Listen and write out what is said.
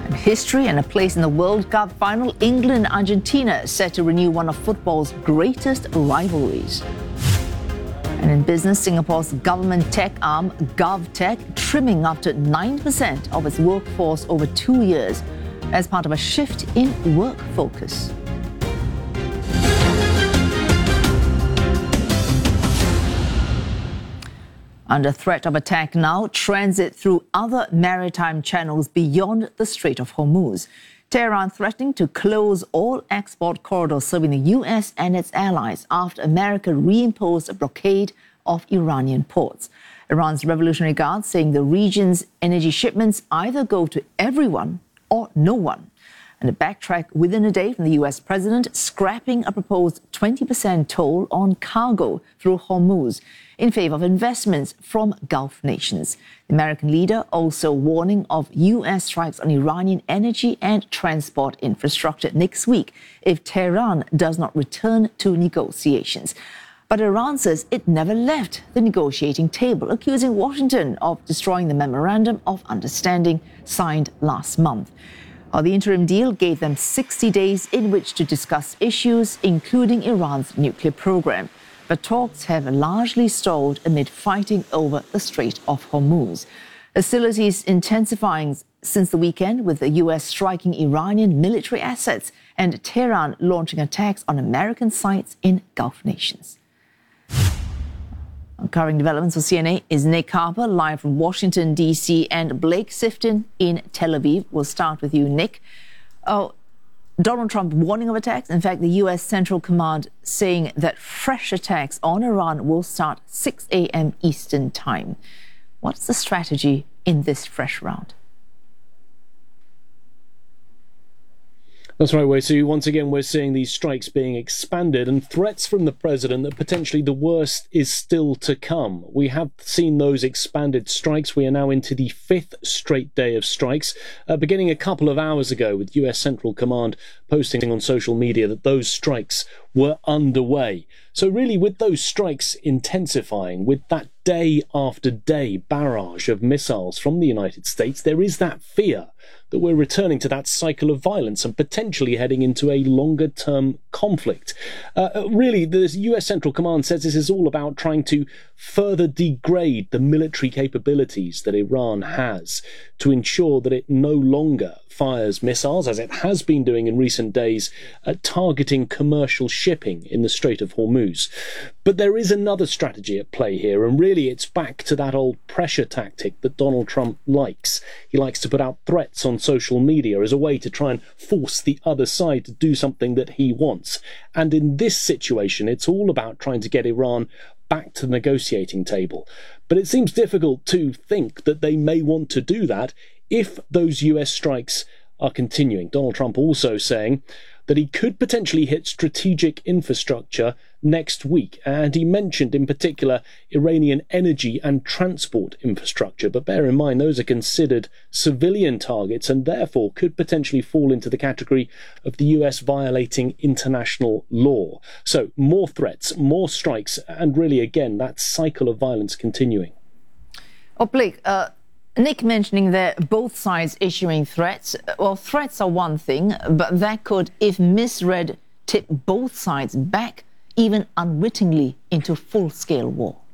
History and a place in the World Cup final, England-Argentina set to renew one of football's greatest rivalries. And in business, Singapore's government tech arm, GovTech, trimming up to 9% of its workforce over 2 years as part of a shift in work focus. Under threat of attack now, transit through other maritime channels beyond the Strait of Hormuz. Tehran threatening to close all export corridors serving the US and its allies after America reimposed a blockade of Iranian ports. Iran's Revolutionary Guard saying the region's energy shipments either go to everyone or no one. And a backtrack within a day from the US president scrapping a proposed 20% toll on cargo through Hormuz in favor of investments from Gulf nations. The American leader also warning of US strikes on Iranian energy and transport infrastructure next week if Tehran does not return to negotiations. But Iran says it never left the negotiating table, accusing Washington of destroying the memorandum of understanding signed last month. The interim deal gave them 60 days in which to discuss issues, including Iran's nuclear program. But talks have largely stalled amid fighting over the Strait of Hormuz. Hostilities intensifying since the weekend, with the US striking Iranian military assets and Tehran launching attacks on American sites in Gulf nations. Covering developments for CNA is Nick Harper, live from Washington, D.C., and Blake Sifton in Tel Aviv. We'll start with you, Nick. Donald Trump warning of attacks. In fact, the U.S. Central Command saying that fresh attacks on Iran will start 6 a.m. Eastern Time. What's the strategy in this fresh round? That's right, Wei Su. Once again, we're seeing these strikes being expanded and threats from the president that potentially the worst is still to come. We have seen those expanded strikes. We are now into the 5th straight day of strikes, beginning a couple of hours ago with US Central Command posting on social media that those strikes were underway. So really, with those strikes intensifying, with that day after day barrage of missiles from the United States, there is that fear that we're returning to that cycle of violence and potentially heading into a longer-term conflict. Really, the US Central Command says this is all about trying to further degrade the military capabilities that Iran has to ensure that it no longer fires missiles, as it has been doing in recent days, targeting commercial shipping in the Strait of Hormuz. But there is another strategy at play here, and really it's back to that old pressure tactic that Donald Trump likes. He likes to put out threats on social media as a way to try and force the other side to do something that he wants. And in this situation, it's all about trying to get Iran back to the negotiating table. But it seems difficult to think that they may want to do that if those US strikes are continuing. Donald Trump also saying that he could potentially hit strategic infrastructure next week. And he mentioned in particular Iranian energy and transport infrastructure. But bear in mind, those are considered civilian targets and therefore could potentially fall into the category of the US violating international law. So more threats, more strikes, and really, again, that cycle of violence continuing. Blake, Nick mentioning that both sides issuing threats. Well, threats are one thing, but that could, if misread, tip both sides back, even unwittingly, into full-scale war.